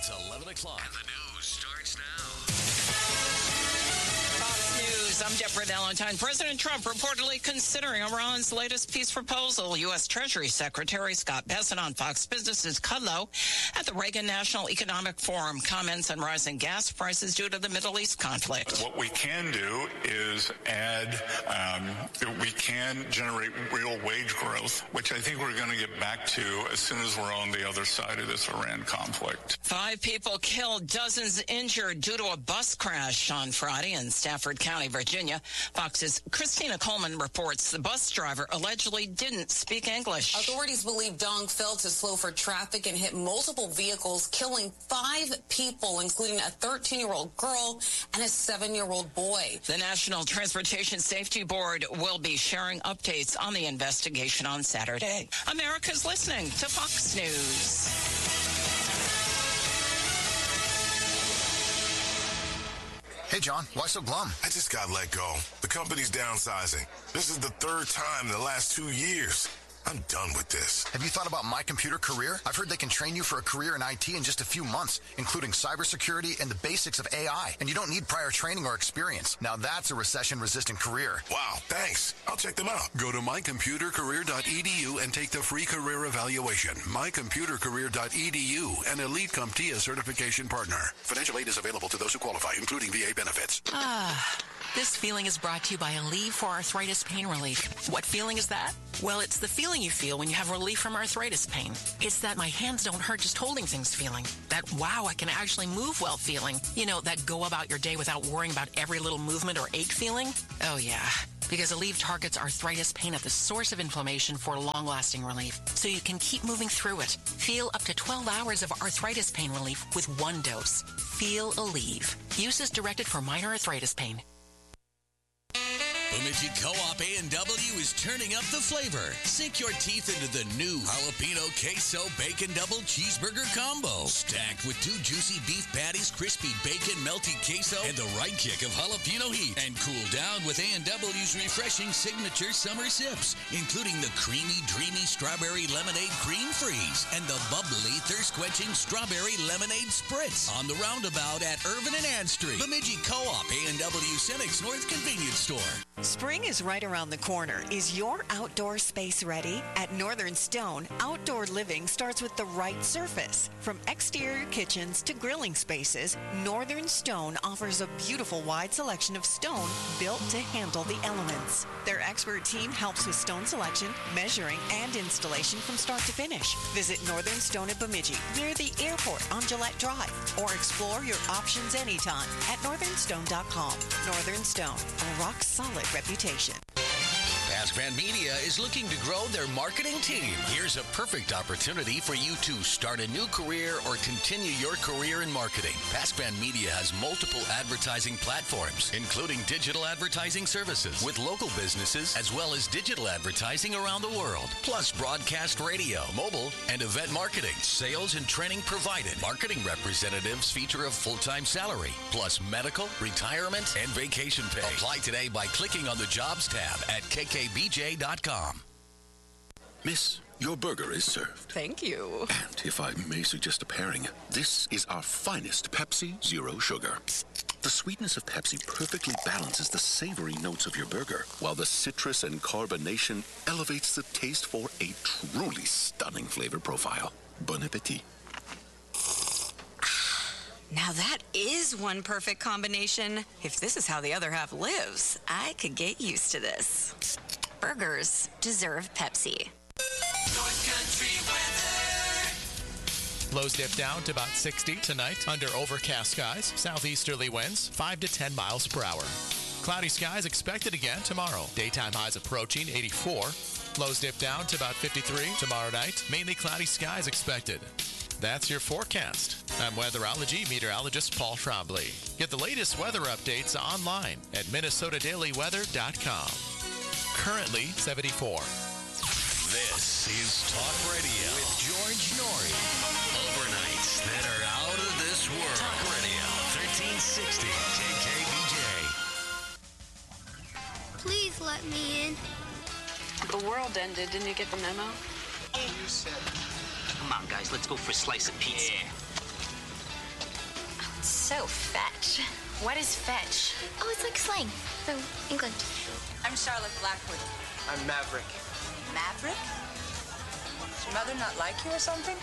It's 11 o'clock. And the news starts now. Fox News, I'm Deborah Valentine. President Trump reportedly considering Iran's latest peace proposal. U.S. Treasury Secretary Scott Bessent on Fox Business' Kudlow at the Reagan National Economic Forum. Comments on rising gas prices due to the Middle East conflict. What we can do is we can generate real wage growth, which I think we're going to get back to as soon as we're on the other side of this Iran conflict. 5 people killed, dozens injured due to a bus crash on Friday in Stafford County, Virginia. Fox's Christina Coleman reports the bus driver allegedly didn't speak English. Authorities believe Dong failed to slow for traffic and hit multiple vehicles, killing 5 people, including a 13-year-old girl and a 7-year-old boy. The National Transportation Safety Board will be sharing updates on the investigation on Saturday. America's listening to Fox News. Hey, John, why so glum? I just got let go. The company's downsizing. This is the 3rd time in the last 2 years. I'm done with this. Have you thought about My Computer Career? I've heard they can train you for a career in IT in just a few months, including cybersecurity and the basics of AI. And you don't need prior training or experience. Now that's a recession-resistant career. Wow, thanks. I'll check them out. Go to mycomputercareer.edu and take the free career evaluation. mycomputercareer.edu, an elite CompTIA certification partner. Financial aid is available to those who qualify, including VA benefits. This feeling is brought to you by Aleve for Arthritis Pain Relief. What feeling is that? Well, it's the feeling you feel when you have relief from arthritis pain. It's that my hands don't hurt just holding things feeling. That wow, I can actually move well feeling. You know, that go about your day without worrying about every little movement or ache feeling. Oh yeah, because Aleve targets arthritis pain at the source of inflammation for long-lasting relief, so you can keep moving through it. Feel up to 12 hours of arthritis pain relief with 1 dose. Feel Aleve. Use is directed for minor arthritis pain. Bemidji Co-op A&W is turning up the flavor. Sink your teeth into the new Jalapeno Queso Bacon Double Cheeseburger Combo. Stacked with 2 juicy beef patties, crispy bacon, melty queso, and the right kick of jalapeno heat. And cool down with A&W's refreshing signature summer sips, including the creamy, dreamy strawberry lemonade cream freeze and the bubbly, thirst-quenching strawberry lemonade spritz. On the roundabout at Irvin and Ann Street. Bemidji Co-op A&W Cenex North Convenience Store. Spring is right around the corner. Is your outdoor space ready? At Northern Stone, outdoor living starts with the right surface. From exterior kitchens to grilling spaces, Northern Stone offers a beautiful wide selection of stone built to handle the elements. Their expert team helps with stone selection, measuring, and installation from start to finish. Visit Northern Stone at Bemidji, near the airport on Gillette Drive, or explore your options anytime at northernstone.com. Northern Stone, a rock-solid reputation. Pasquan Media is looking to grow their marketing team. Here's a perfect opportunity for you to start a new career or continue your career in marketing. Pasquan Media has multiple advertising platforms, including digital advertising services with local businesses, as well as digital advertising around the world, plus broadcast radio, mobile, and event marketing. Sales and training provided. Marketing representatives feature a full-time salary, plus medical, retirement, and vacation pay. Apply today by clicking on the Jobs tab at kkbj.com. Miss, your burger is served. Thank you. And if I may suggest a pairing, this is our finest Pepsi Zero Sugar. The sweetness of Pepsi perfectly balances the savory notes of your burger, while the citrus and carbonation elevates the taste for a truly stunning flavor profile. Bon appetit. Now that is one perfect combination. If this is how the other half lives, I could get used to this. Burgers deserve Pepsi. North Country weather. Lows dip down to about 60 tonight under overcast skies. Southeasterly winds 5 to 10 miles per hour. Cloudy skies expected again tomorrow. Daytime highs approaching 84. Lows dip down to about 53 tomorrow night. Mainly cloudy skies expected. That's your forecast. I'm weatherology meteorologist Paul Trombley. Get the latest weather updates online at minnesotadailyweather.com. Currently 74. This is Talk Radio with George Norrie. Overnights that are out of this world. Talk Radio 1360 KKBJ. Please let me in. The world ended. Didn't you get the memo? You said. Come on, guys. Let's go for a slice of pizza. Yeah. So fetch. What is fetch? Oh, it's like slang from England. I'm Charlotte Blackwood. I'm Maverick. Maverick? Does your mother not like you or something?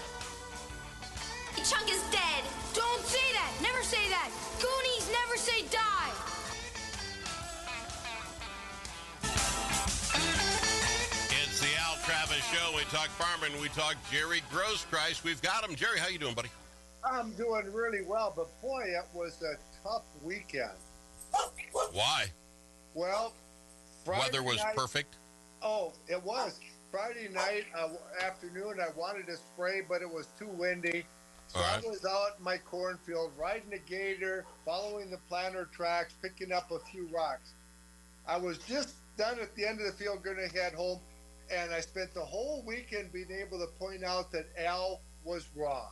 Chunk is dead. Don't say that. Never say that. Goonies never say die. It's the Al Travis Show. We talk farming. We talk Jerry Grosskreis. We've got him. Jerry, how you doing, buddy? I'm doing really well, but boy, it was a tough weekend. Why? Well, Friday weather was night, perfect. Oh, it was. Friday night, afternoon, I wanted to spray, but it was too windy. So I was out in my cornfield, riding the gator, following the planter tracks, picking up a few rocks. I was just done at the end of the field, going to head home, and I spent the whole weekend being able to point out that Al was wrong.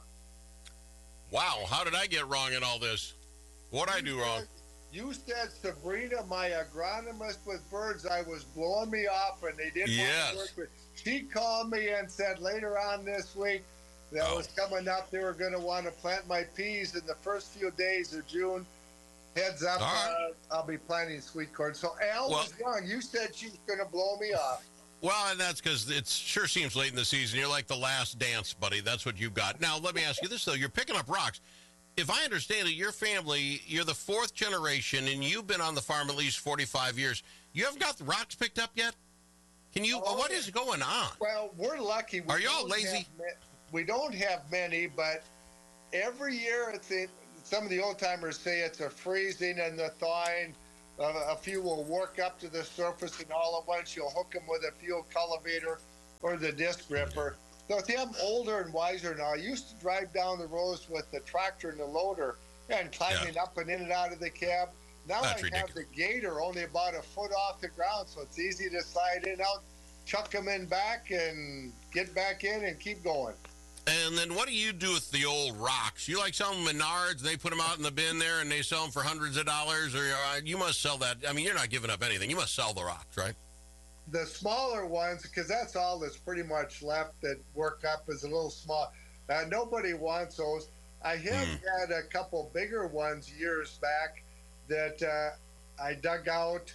Wow, how did I get wrong in all this? What'd I do wrong? You said Sabrina, my agronomist with birds, I was blowing me off, and they didn't want to work with. She called me and said later on this week that was coming up, they were going to want to plant my peas in the first few days of June. Heads up, I'll be planting sweet corn. So Al was wrong. You said she was going to blow me off. Well, and that's because it sure seems late in the season. You're like the last dance, buddy. That's what you got. Now, let me ask you this, though. You're picking up rocks. If I understand it, your family, you're the fourth generation, and you've been on the farm at least 45 years. You haven't got the rocks picked up yet? Can you? What is going on? Well, we're lucky. Are y'all lazy? We don't have many, but every year, some of the old-timers say it's a freezing and the thawing. A few will work up to the surface, and all at once you'll hook them with a field cultivator or the disc ripper. So see, I'm older and wiser now. I used to drive down the roads with the tractor and the loader and climbing up and in and out of the cab. Now I have the gator only about a foot off the ground, so it's easy to slide in, out, chuck them in back, and get back in and keep going. And then what do you do with the old rocks? You like sell them Menards, they put them out in the bin there, and they sell them for hundreds of dollars? Or you must sell that. I mean, you're not giving up anything. You must sell the rocks, right? The smaller ones, because that's all that's pretty much left that work up, is a little small. Nobody wants those. I have had a couple bigger ones years back that I dug out,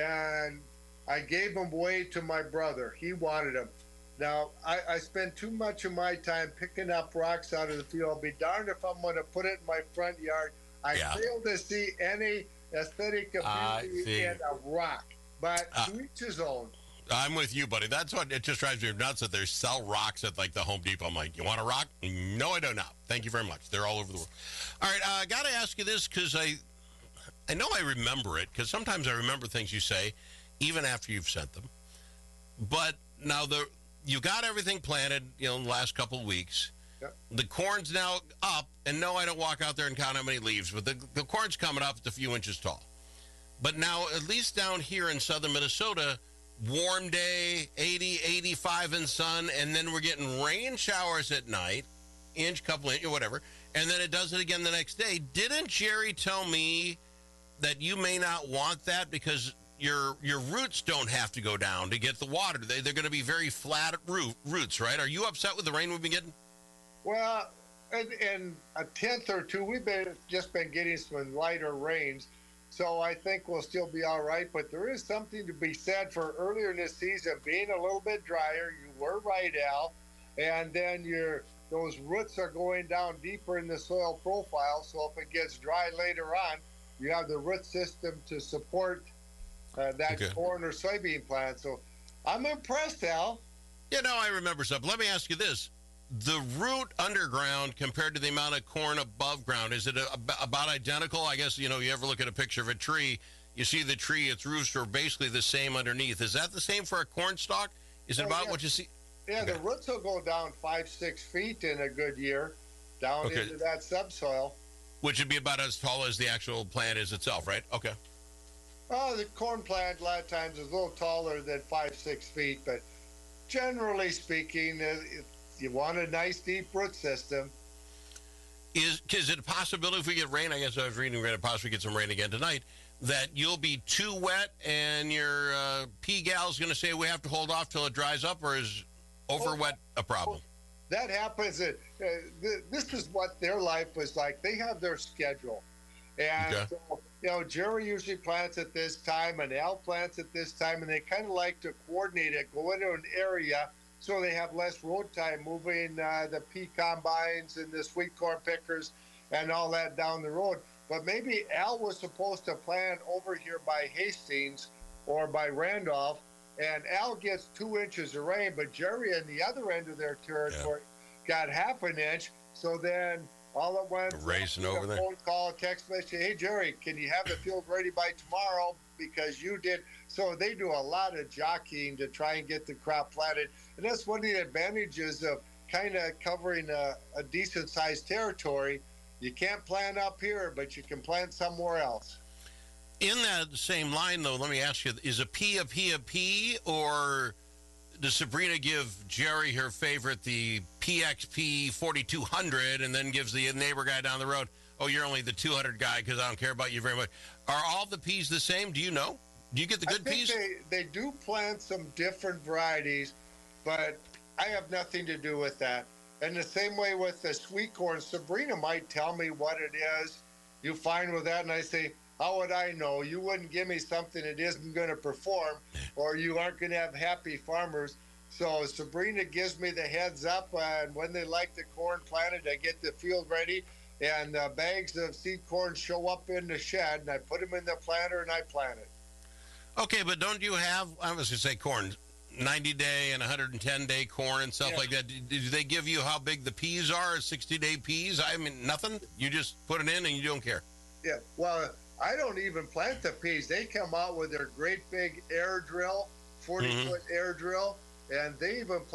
and I gave them away to my brother. He wanted them. Now, I spend too much of my time picking up rocks out of the field. I'll be darned if I'm going to put it in my front yard. I fail to see any aesthetic beauty in a rock. But to each his own. I'm with you, buddy. That's what it just drives me nuts that they sell rocks at like the Home Depot. I'm like, you want a rock? No, I don't know. Thank you very much. They're all over the world. All right, I got to ask you this because I know I remember it, because sometimes I remember things you say even after you've sent them. But now you got everything planted, in the last couple of weeks. Yep. The corn's now up, and no, I don't walk out there and count how many leaves, but the corn's coming up. It's a few inches tall. But now, at least down here in southern Minnesota, warm day, 80, 85 in sun, and then we're getting rain showers at night, couple inch, whatever, and then it does it again the next day. Didn't Jerry tell me that you may not want that because your roots don't have to go down to get the water? They're going to be very flat roots, right? Are you upset with the rain we've been getting? Well, in a tenth or two, we've just been getting some lighter rains. So I think we'll still be all right. But there is something to be said for earlier in this season being a little bit drier. You were right, Al. And then those roots are going down deeper in the soil profile. So if it gets dry later on, you have the root system to support that corn or soybean plant. So I'm impressed, Al. I remember something. Let me ask you this. The root underground compared to the amount of corn above ground, is it about identical? I guess, you ever look at a picture of a tree, you see the tree, its roots are basically the same underneath. Is that the same for a corn stalk? Is it about what you see? Yeah, the roots will go down 5-6 feet in a good year, down into that subsoil. Which would be about as tall as the actual plant is itself, right? Okay. Oh, the corn plant a lot of times is a little taller than 5-6 feet, but generally speaking, you want a nice deep root system. Is it a possibility if we get rain? I guess I was reading we're going to possibly get some rain again tonight, that you'll be too wet and your pea gal's going to say we have to hold off till it dries up, or is over wet a problem? that happens. This is what their life was like. They have their schedule. And, so, Jerry usually plants at this time and Al plants at this time, and they kind of like to coordinate it, go into an area so they have less road time moving the pea combines and the sweet corn pickers and all that down the road. But maybe Al was supposed to plant over here by Hastings or by Randolph, and Al gets 2 inches of rain, but Jerry on the other end of their territory got half an inch. So then all at once, racing over there. Phone call, text message, hey, Jerry, can you have the field ready by tomorrow because you did? So they do a lot of jockeying to try and get the crop planted. And that's one of the advantages of kind of covering a decent-sized territory. You can't plant up here, but you can plant somewhere else. In that same line, though, let me ask you, is a pea, or does Sabrina give Jerry her favorite, the PXP 4200, and then gives the neighbor guy down the road, oh, you're only the 200 guy because I don't care about you very much? Are all the peas the same? Do you know? Do you get the good peas? They do plant some different varieties, but I have nothing to do with that. And the same way with the sweet corn, Sabrina might tell me what it is. You fine with that? And I say, how would I know? You wouldn't give me something that isn't going to perform, or you aren't going to have happy farmers. So Sabrina gives me the heads up, and when they like the corn planted, I get the field ready, and bags of seed corn show up in the shed, and I put them in the planter, and I plant it. Okay, but don't you have, I was going to say corn, 90-day and 110-day corn and stuff like that? Do they give you how big the peas are, 60-day peas? I mean, nothing? You just put it in and you don't care? Yeah, well, I don't even plant the peas. They come out with their great big air drill, 40-foot air drill, and they even plant